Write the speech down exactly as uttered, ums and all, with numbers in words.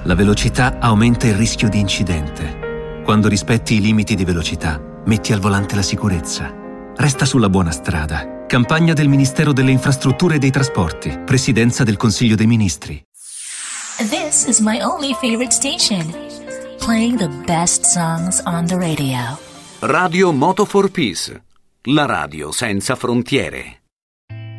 La velocità aumenta il rischio di incidente. Quando rispetti i limiti di velocità, metti al volante la sicurezza. Resta sulla buona strada. Campagna del Ministero delle Infrastrutture e dei Trasporti. Presidenza del Consiglio dei Ministri. This is my only favorite station. Playing the best songs on the radio. Radio Moto for Peace. La radio senza frontiere.